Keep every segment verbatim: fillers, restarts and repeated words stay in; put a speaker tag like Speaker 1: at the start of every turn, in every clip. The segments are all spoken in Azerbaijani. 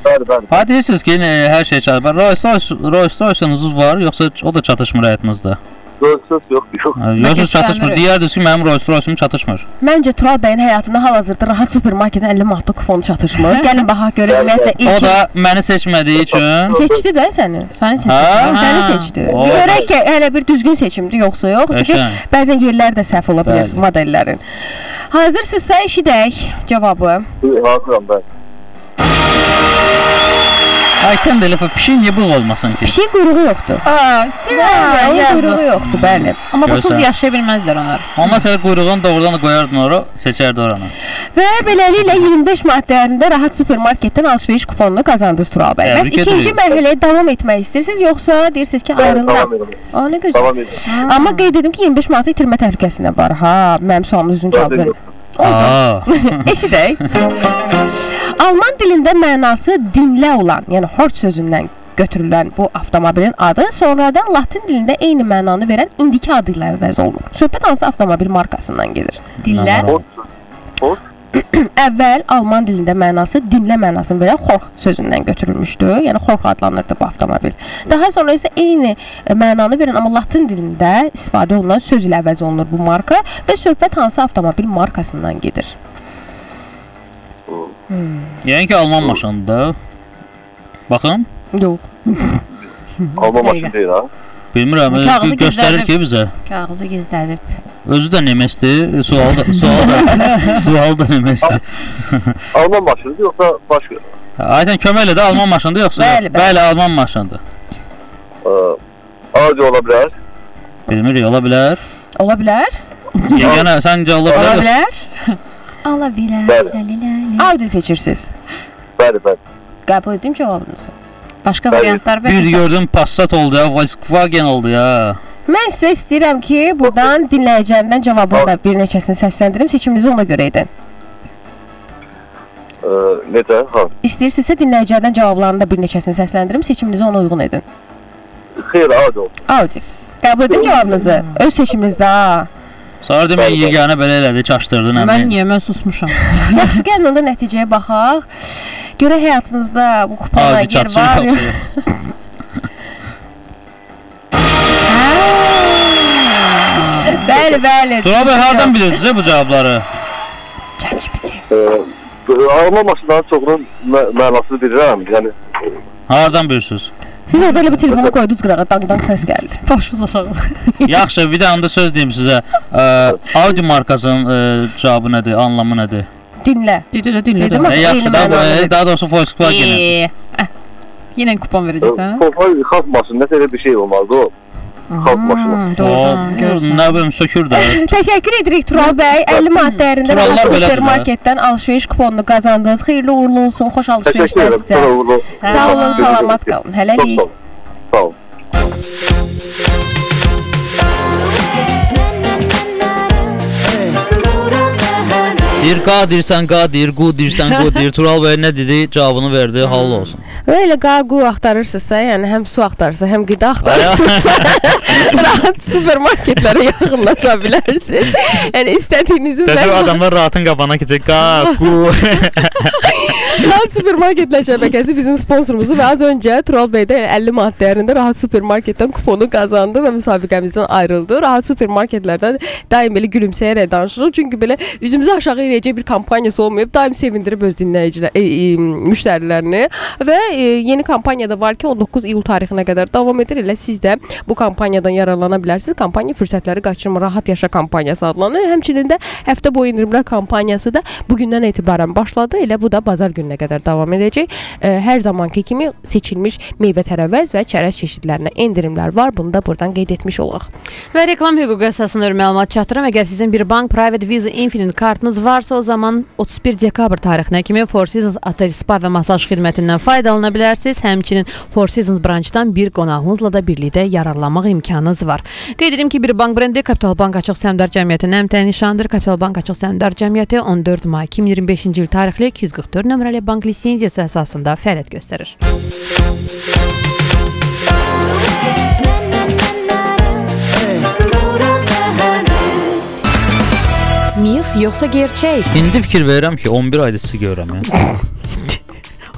Speaker 1: Bəli, bəli.
Speaker 2: Ha, deyirsiniz ki, yine hər şey çatır. Rolls Royce'unuz var, yoxsa o da çatışmır həyatınızda?
Speaker 1: Rolls Royce yox, yox.
Speaker 2: Yoxsa çatışmır. Deyərdiniz ki, mənim Rolls Royce'um çatışmır.
Speaker 3: Məncə Tural bəyin həyatında hal-hazırda rahat supermarketin əlli manatlıq kuponu çatışmır. Gəlin baxaq görək ümumiyyətlə ilk.
Speaker 2: O da məni seçmədiyi üçün.
Speaker 3: Seçdi də səni. Səni seçdi. Səni seçdi. Bir görək ki, hələ bir düzgün seçimdir yoxsa yox. Çünki bəzən yerlər də səhv ola bilər modellərin. Hazırsınızsa eşidək cavabı.
Speaker 1: Hazıram mən.
Speaker 2: Ayten də eləfə pişik niyə bığ olmasın ki?
Speaker 3: Pişik quyruğu yoxdur.
Speaker 4: Aa,
Speaker 3: onun quyruğu yoxdur, bəli.
Speaker 4: Amma busuz yaşaya bilməzlər onlar.
Speaker 2: Amma sən quyruğunu doğrudan da qoyardın ora, seçərdi oranı.
Speaker 3: Və beləliklə iyirmi beş manat dəyərində rahat supermarketdən alış-veriş kuponunu qazandınız Tural bəy. Bəs ikinci mərhələyə davam etmək istəyirsiniz, yoxsa deyirsiniz ki, ayrılıram? Aa, nə gözəl. Amma qeyd edim ki, iyirmi beş manat itirmə təhlükəsində var. Ha, mənim sualımın üzrünü cavab verin. Eşidək. Alman dilində mənası dinlə olan, yəni hort sözündən götürülən bu avtomobilin adı sonradan latin dilində eyni mənanı verən indiki adı ilə əvəz olunur. Söhbət hansı avtomobil markasından gedir?
Speaker 4: Dinlə.
Speaker 1: Hort.
Speaker 3: Əvvəl Alman dilində mənası dinlə mənasını verən xorx sözündən götürülmüşdü. Yəni xorx adlanırdı bu avtomobil. Daha sonra isə eyni mənanı verən amma latin dilində istifadə olunan söz ilə əvəz olunur bu marka və söhbət hansı avtomobil markasından gedir?
Speaker 2: Hmm. Yəni ki, Alman maşınıdır. Baxın.
Speaker 3: Yox.
Speaker 1: Alman maşını deyil, ha?
Speaker 2: Bilmirəm, göstərir ki bizə.
Speaker 4: Kağızı gizlədib.
Speaker 2: Özü də nemesdir, sual da, sual da, sual da nemesdir.
Speaker 1: Alman maşınıdır, yoxsa başqa?
Speaker 2: Ayten kömək elə də Alman maşınıdır, yoxsa?
Speaker 3: Bəli, bəli.
Speaker 2: Bəli, Alman maşınıdır.
Speaker 1: Audi ola bilər.
Speaker 2: Bilmirik, ola bilər.
Speaker 3: Ola bilər.
Speaker 2: Yeganə, səncə ola bilər?
Speaker 3: Ola bilər.
Speaker 4: Ola bilər.
Speaker 3: Audi seçirsiniz.
Speaker 1: Bəli, bəli.
Speaker 3: Qəbul etdim cavabınızı.
Speaker 4: Başqa variantlar
Speaker 2: bir gördüm Passat oldu ya, Volkswagen oldu ya.
Speaker 3: Mən sizə istəyirəm ki, buradan dinləyəcəyimdən cavabını da bir neçəsini səsləndirim, seçiminizi ona görə edin.
Speaker 1: Necə? Ha.
Speaker 3: İstəyirsinizsə dinləyəcəyimdən cavablarını da bir neçəsini səsləndirim, seçiminizi ona uyğun edin.
Speaker 1: Xeyr, Audi oldu.
Speaker 3: Audi. Qəbul edin cavabınızı. Öz seçiminizdə ha.
Speaker 2: Sonra demək yeganə belə elədi, çaşdırdın əmin.
Speaker 4: Mən niyə, mən susmuşam.
Speaker 3: Yaxşı, gəlin onda nəticəyə baxaq. Görək həyatınızda bu kupona yer var. Bəli, bəli.
Speaker 2: Tural bəy, hardan bilirsiniz bu cavabları?
Speaker 1: Alman maşınların çoxunun mənasını bilirəm. Yəni
Speaker 2: hardan bilirsiniz?
Speaker 3: Siz orada elə bir telefonu qoydunuz qırağa, dang-dang səs gəldi.
Speaker 4: Başımız aşağı.
Speaker 2: Yaxşı, bir də onda söz deyim sizə. Audi markasının cavabı nədir, anlamı nədir?
Speaker 3: Dinlə.
Speaker 4: Dinlə, dinlə.
Speaker 2: Yaxşı, daha doğrusu Volkswagen.
Speaker 4: Yenə kupon verəcəksən?
Speaker 1: Volkswagen xalq maşını, nəsə elə bir şey olmalıdır o. Xalq maşını.
Speaker 2: Nə bilim, sökür də.
Speaker 3: Təşəkkür edirik Tural bəy. əlli manat dəyərində rahat supermarketdən alış-veriş kuponunu qazandınız. Xeyirli uğurlu olsun, xoş alış-verişlər sizə. Sağ olun, salamat qalın. Hələlik.
Speaker 1: Sağ olun.
Speaker 2: Deyir, qa deyirsən, qa deyir, qu deyirsən, qu deyir. Tural bəy nə dedi, cavabını verdi, halal olsun.
Speaker 3: Öyle qa, qu axtarırsınızsa, yəni həm su axtarırsa, həm qida axtarırsınızsa, rahat supermarketlərə yaxınlaşa bilərsiniz. Yəni istədiyinizi...
Speaker 2: Təşəkkür adamlar rahatın qabana keçək, qa, qu.
Speaker 3: Rahat supermarketlər şəbəkəsi bizim sponsorumuzdur və az öncə Tural bəy də əlli manat dəyərində rahat supermarketdən kuponu qazandı və müsabiqəmizdən ayrıldı. Rahat supermarketlərdən daim belə gülümsəyərək danışırıq. Çünki belə üzümüzü aşağı eləyəcək bir kampaniyası olmayıb, daim sevindirib öz dinləyicilər, e, e, müştərilərini və e, yeni kampaniya da var ki, on doqquz iyul tarixinə qədər davam edir. Elə siz də bu kampaniyadan yararlana bilərsiniz. Kampaniya fürsətləri qaçırma, rahat yaşa kampaniyası adlanır. Həmçinin də həftə boyu endirimlər kampaniyası da bugündən etibarən başladı. Elə bu da bazar gününə qədər davam edəcək. E, hər zamanki kimi seçilmiş meyvə tərəvəz və çərəz çeşidlərinə endirimlər var. Bunu da buradan qeyd etmiş olaq.
Speaker 4: Və reklam hüququ əsasında məlumat çatdırım. Əgər sizin bir bank Private Visa Infinite kartınız varsa, o zaman otuz bir dekabr tarixinə kimi Four Seasons Otel Spa və masaj xidmətindən faydalana bilərsiniz. Həmçinin Four Seasons branchdan bir qonağınızla da birlikdə yararlanmaq imkanınız var. Qeyd edim ki, bir bank brendi Kapital Bank Açıq Səhmdar Cəmiyyətinin əmtəyi nişanıdır. Kapital Bank Açıq Səhmdar Cəmiyyəti on dörd may iki min iyirmi beşinci il tarixli iki yüz qırx dörd nömrəli bank lisenziyası əsasında fəaliyyət göstərir. Mif yoxsa gerçək?
Speaker 2: İndi fikir verirəm ki, on bir ayda sizi görürəm.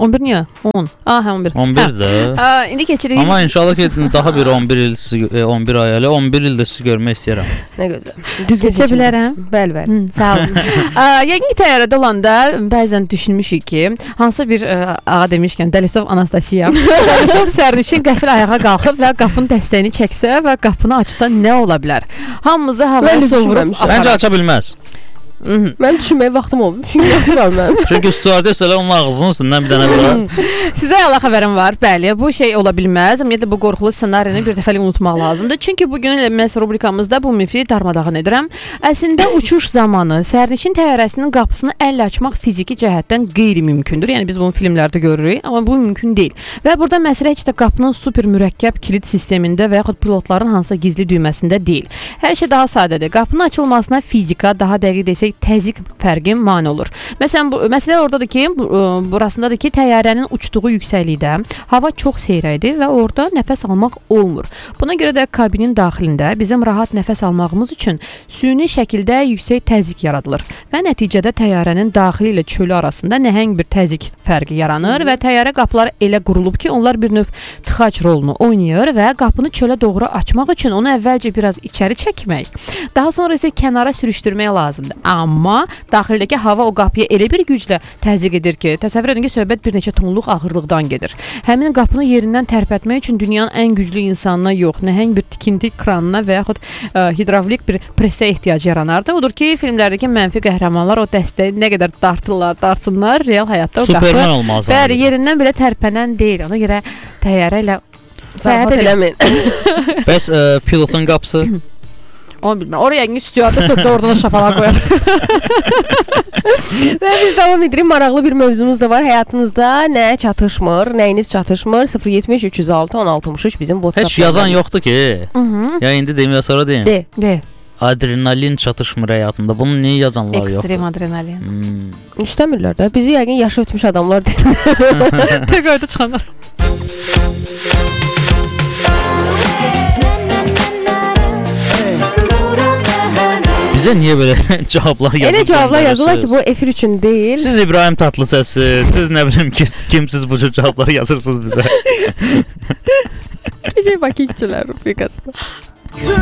Speaker 4: on bir niyə? on. Ah, hə on bir.
Speaker 2: on birdə.
Speaker 4: Hə. İndi keçirik.
Speaker 2: Amma inşallah ki daha bir on bir il sizi on bir ay elə on bir ildə sizi görmək istəyirəm.
Speaker 3: Nə gözəl. Düzgün
Speaker 4: Keçə bilərəm.
Speaker 3: Bəli, bəli.
Speaker 4: Hı, sağ olun. Yəqin təyyarədə olanda bəzən düşünmüşük ki, hansı bir ə, ağa demişkən Dəlisov Anastasiya, Dəlisov sərnişin qəfil ayağa qalxıb və qapının dəstəyini çəksə və qapını açsa nə ola bilər? Hamımızı havaya
Speaker 3: Mən
Speaker 4: sovurub
Speaker 3: düşünməmişəm.
Speaker 2: Məncə aça bilməz.
Speaker 3: Mən düşünməyə vaxtım oldu. Çünki yaxıram mən.
Speaker 2: Çünki stüardessalar onun ağzının üstündən bir dənə bura.
Speaker 4: Sizə əla xəbərim var. Bəli, bu şey ola bilməz. Ümumiyyətlə bu qorxulu ssenarini bir dəfəlik unutmaq lazımdır. Çünki bu gün məhz rubrikamızda bu mifi darmadağın edirəm. Əslində uçuş zamanı sərnişin təyyarəsinin qapısını əllə açmaq fiziki cəhətdən qeyri-mümkündür. Yəni biz bunu filmlərdə görürük, amma bu mümkün deyil. Və burada məsələ heç də qapının super mürəkkəb kilit sistemində və yaxud pilotların hansısa gizli düyməsində deyil. Hər şey daha sadədir. Qapının açılmasına fizika, daha dəqiq desək təzyiq fərqi mane olur. Məsələn, bu, məsələ oradadır ki, bu, burasındadır ki, təyyarənin uçduğu yüksəklikdə hava çox seyrəkdir və orada nəfəs almaq olmur. Buna görə də kabinin daxilində bizim rahat nəfəs almağımız üçün süni şəkildə yüksək təzyiq yaradılır və nəticədə təyyarənin daxili ilə çölü arasında nəhəng bir təzyiq fərqi yaranır və təyyarə qapıları elə qurulub ki, onlar bir növ tıxac rolunu oynayır və qapını çölə doğru açmaq üçün onu əvvəlcə biraz içəri çəkmək, daha sonra isə kənara sürüşdürmək lazımdır. Amma daxildəki hava o qapıya elə bir güclə təzyiq edir ki, təsəvvür edin ki, söhbət bir neçə tonluq ağırlıqdan gedir. Həmin qapını yerindən tərpətmək üçün dünyanın ən güclü insanına yox, nəhəng bir tikinti kranına və yaxud ə, hidravlik bir presə ehtiyac yaranardı. Odur ki, filmlərdəki mənfi qəhrəmanlar o dəstəyi nə qədər dartırlar, dartsınlar, real həyatda o
Speaker 2: Superman
Speaker 4: qapı
Speaker 2: olmaz.
Speaker 4: bəli, yerindən belə tərpənən deyil. Ona görə təyyarə ilə
Speaker 3: Səyahət eləməyin.
Speaker 2: Bəs ə, pilotun qapısı?
Speaker 4: Onu bilmirəm. Oraya yəqin stüardessa da oradan da şapalaq qoyar.
Speaker 3: Və biz davam edirik. Maraqlı bir mövzumuz da var. Həyatınızda nə çatışmır, nəyiniz çatışmır? sıfır yetmiş üç yüz altı on altı altmış üç bizim WhatsApp.
Speaker 2: Heç yazan yoxdur ki.
Speaker 4: Mhm.
Speaker 2: Ya indi deyim ya sonra deyim.
Speaker 3: De.
Speaker 4: De.
Speaker 2: Adrenalin çatışmır həyatımda. Bunu niyə yazanlar yoxdur?
Speaker 4: Ekstrem adrenalin.
Speaker 2: Hmm.
Speaker 3: İstəmirlər də. Bizi yəqin yaşı ötmüş adamlar deyir.
Speaker 4: Təqaüdə çıxanlar.
Speaker 2: Bizə niyə belə cavablar yazılır?
Speaker 3: Elə cavablar yazırlar ki, bu efir üçün deyil.
Speaker 2: Siz İbrahim Tatlısəsiz, siz nə bilim ki, kimsiz bu cür cavablar yazırsınız bizə.
Speaker 3: Gecə Bakı küçülər rubrikasında.